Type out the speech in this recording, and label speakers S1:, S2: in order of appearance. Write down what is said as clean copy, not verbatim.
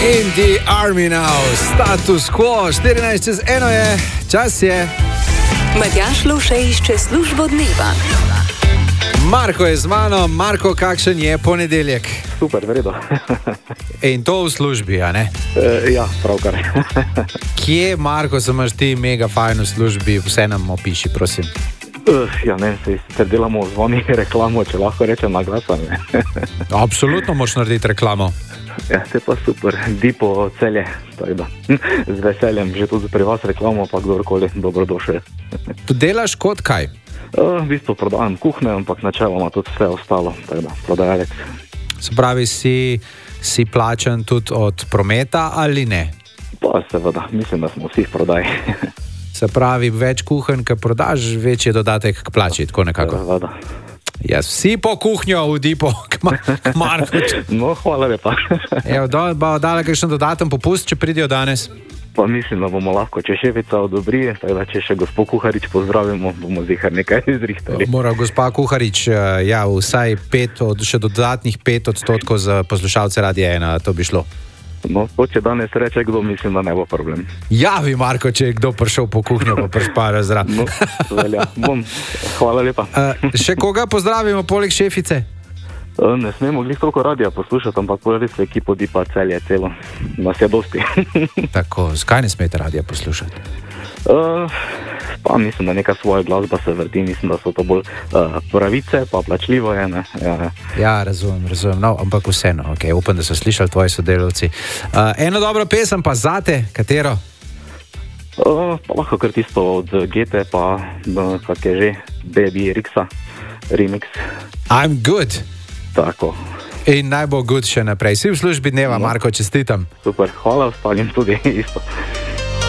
S1: In the army now, status quo, 14:01 je, čas je.
S2: Matjaž Lovšej išče službo dneva.
S1: Marko je z mano. Marko, kakšen je ponedeljek?
S3: Super, vredo.
S1: In to v službi, a ne?
S3: Ja, pravkar.
S1: Kje, Marko, se imaš ti mega fajn v službi? Vse nam opiši, prosim.
S3: Ja, ne, sicer delamo zvoni reklamo, če lahko rečem na glas, ne.
S1: Absolutno moraš narediti reklamo.
S3: Ja, se pa super, Dipo Celje, tako da z veseljem že tudi pri vas reklamo, pa kdorkoli dobrodošel.
S1: Tu delaš kot kaj?
S3: V bistvu prodajam kuhne, ampak načeloma tudi vse ostalo, tako da prodajalec.
S1: Se pravi, si plačan tudi od prometa ali ne?
S3: Pa seveda, mislim, da smo vsi v prodaji.
S1: Se pravi, več kuhen, ki prodaš, večji dodatek k plači, tako nekako.
S3: Seveda.
S1: Jaz vsi po kuhnjo v Dipo, k Marku.
S3: No, hvala lepa.
S1: Evo, bo dala kakšen dodaten popust, če pridijo danes?
S3: Pa mislim, da bomo lahko, če šefica odobri, tako da če še gospod Kuharič pozdravimo, bomo zihar nekaj izrihtali.
S1: Mora gospa Kuharič, ja, vsaj še dodatnih 5% za poslušalce Radia 1, to bi šlo.
S3: No, če danes reče kdo, mislim, da ne bo problem.
S1: Javi, Marko, če je kdo prišel po kuhnjo, pa prišpara zraven.
S3: No, velja, bom. Hvala lepa.
S1: Še koga pozdravimo poleg šefice?
S3: Ne smemo glih toliko radija poslušati, ampak res ekipo Dipa Celje celo. Nas je dosti.
S1: Tako, zakaj ne smete radija poslušati?
S3: Pa mislim, da neka svoja glasba se vrti, mislim, da so to bolj pravice, pa plačljivo je, ne.
S1: Ja, razumem, no, ampak vseeno, okay, upam, da so slišali tvoji sodelavci. Eno dobro pesem pa zate, katero?
S3: Pa lahko kar tisto od Gete, pa kak je že, Baby Rixa, remix.
S1: I'm good.
S3: Tako.
S1: In naj bo good še naprej. Si v službi dneva, Marko, čestitam.
S3: Super, hvala ostalim tudi isto.